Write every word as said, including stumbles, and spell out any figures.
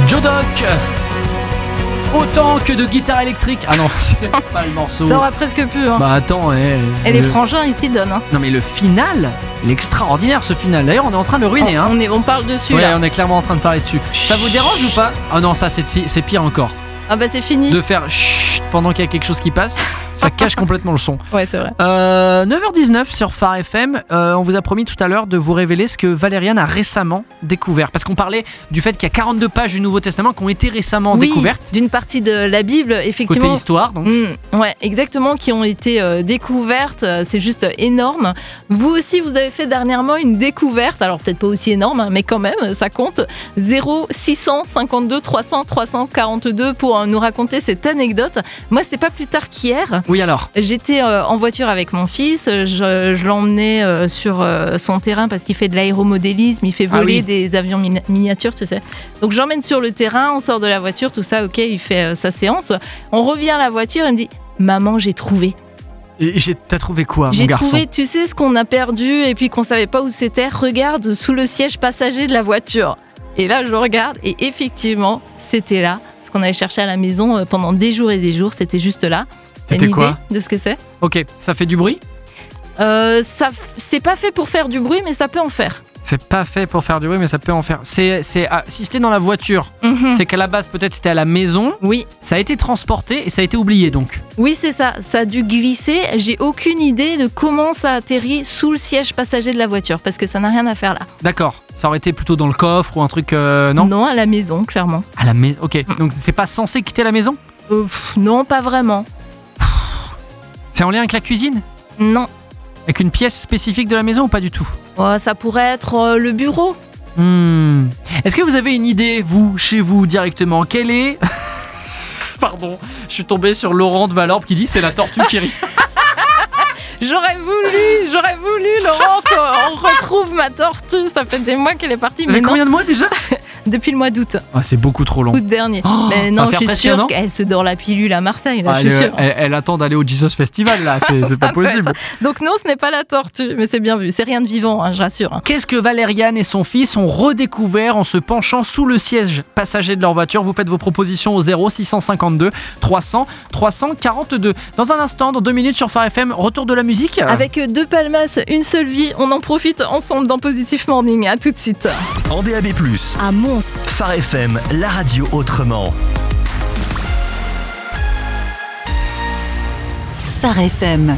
Joe Doc. Autant que de guitare électrique. Ah non, c'est pas le morceau. Ça aurait presque pu. Hein. Bah attends, eh, Et les le... frangins, ils s'y donnent. Hein. Non mais le final, il est extraordinaire ce final. D'ailleurs, on est en train de le ruiner. On, hein. on, est, on parle dessus Ouais, là. on est clairement en train de parler dessus. Ça vous dérange ou pas? Ah non, ça c'est, c'est pire encore. Ah bah c'est fini. De faire chut pendant qu'il y a quelque chose qui passe, ça cache complètement le son. Ouais, c'est vrai. Euh, neuf heures dix-neuf sur Phare F M, euh, on vous a promis tout à l'heure de vous révéler ce que Valériane a récemment découvert. Parce qu'on parlait du fait qu'il y a quarante-deux pages du Nouveau Testament qui ont été récemment oui, découvertes. D'une partie de la Bible, effectivement. Côté histoire, donc. Mmh, ouais, exactement, qui ont été euh, découvertes. C'est juste énorme. Vous aussi, vous avez fait dernièrement une découverte. Alors peut-être pas aussi énorme, mais quand même, ça compte. zéro six cent cinquante-deux trois cents trois cent quarante-deux pour nous raconter cette anecdote. Moi, c'était pas plus tard qu'hier. Oui, alors. J'étais euh, en voiture avec mon fils. Je, je l'emmenais euh, sur euh, son terrain parce qu'il fait de l'aéromodélisme. Il fait voler Ah oui. des avions min- miniatures, tu sais. Donc, j'emmène sur le terrain. On sort de la voiture, tout ça. Ok, il fait euh, sa séance. On revient à la voiture. Il me dit maman, j'ai trouvé. Et j'ai, t'as trouvé quoi, mon J'ai garçon? trouvé, tu sais, ce qu'on a perdu et puis qu'on savait pas où c'était. Regarde sous le siège passager de la voiture. Et là, je regarde et effectivement, c'était là. Ce qu'on avait cherché à la maison pendant des jours et des jours, c'était juste là. T'as C'était une quoi idée de ce que c'est? Ok, ça fait du bruit? euh, ça, c'est pas fait pour faire du bruit, mais ça peut en faire. C'est pas fait pour faire du bruit, mais ça peut en faire. C'est, c'est, ah, si c'était dans la voiture, Mhm. c'est qu'à la base, peut-être c'était à la maison. Oui, Ça a été transporté et ça a été oublié donc. oui, c'est ça. Ça a dû glisser. J'ai aucune idée de comment ça a atterri sous le siège passager de la voiture, parce que ça n'a rien à faire là. D'accord. Ça aurait été plutôt dans le coffre ou un truc. Euh, non Non, à la maison, clairement. À la maison. Ok. Donc c'est pas censé quitter la maison? Euh, pff, non, pas vraiment. C'est en lien avec la cuisine? Non. Avec une pièce spécifique de la maison ou pas du tout? Oh, ça pourrait être euh, le bureau. Hmm. Est-ce que vous avez une idée, vous, chez vous, directement? Quelle est... Pardon, je suis tombé sur Laurent de Malorbe qui dit c'est la tortue qui rit. J'aurais voulu, j'aurais voulu, Laurent, qu'on retrouve ma tortue. Ça fait des mois qu'elle est partie, Vous mais avez non, combien de mois déjà? depuis le mois d'août, Ah, c'est beaucoup trop long. août dernier. Oh, mais ça non, va je faire suis presque un an sûre qu'elle se dort la pilule à Marseille, là, Ah, je suis elle, sûre. elle- elle attend d'aller au Jesus Festival là, c'est, c'est Ça pas peut être possible. Donc non, ce n'est pas la tortue, mais c'est bien vu. C'est rien de vivant, hein, je rassure. hein. Qu'est-ce que Valériane et son fils ont redécouvert en se penchant sous le siège passager de leur voiture? Vous faites vos propositions au zéro six cent cinquante-deux trois cents trois cent quarante-deux. Dans un instant, dans deux minutes sur Phare F M, retour de la musique. Avec deux palmas, une seule vie, on en profite ensemble dans Positif Morning. À tout de suite. En D A B plus, À Mons. Phare F M, la radio autrement. Phare F M.